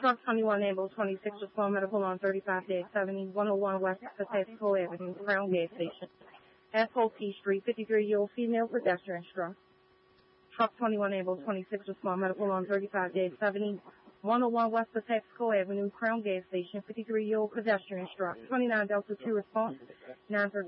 Truck 21 Ambulance 26 Respond Medical on 35-70, 101 West Pasco Avenue, Crown Gas Station. Asphalt T Street, 53-year-old female pedestrian struck. Truck 21 Ambulance 26 Respond Medical on 35-70, 101 West Pasco Avenue, Crown Gas Station, 53-year-old pedestrian struck. 29 Delta 2 response, 9